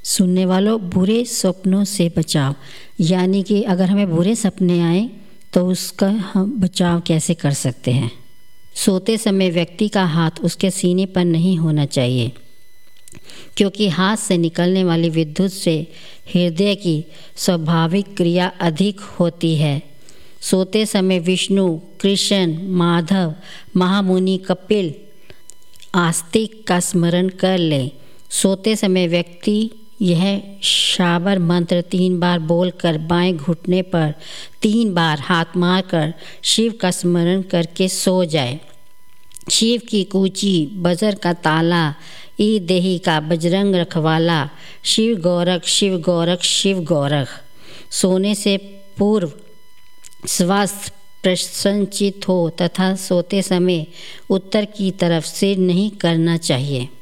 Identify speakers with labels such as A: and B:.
A: सुनने वालों, बुरे सपनों से बचाव, यानी कि अगर हमें बुरे सपने आए तो उसका हम बचाव कैसे कर सकते हैं। सोते समय व्यक्ति का हाथ उसके सीने पर नहीं होना चाहिए, क्योंकि हाथ से निकलने वाली विद्युत से हृदय की स्वाभाविक क्रिया अधिक होती है। सोते समय विष्णु, कृष्ण, माधव, महामुनि, कपिल, आस्तिक का स्मरण कर लें। सोते समय व्यक्ति यह शाबर मंत्र 3 बार बोलकर बाएं घुटने पर 3 बार हाथ मारकर शिव का स्मरण करके सो जाए। शिव की कूची, बजर का ताला, ई देही का बजरंग रखवाला, शिव गौरख, शिव गौरख, शिव गौरख। सोने से पूर्व स्वास्थ्य प्रसन्नचित हो तथा सोते समय उत्तर की तरफ सिर नहीं करना चाहिए।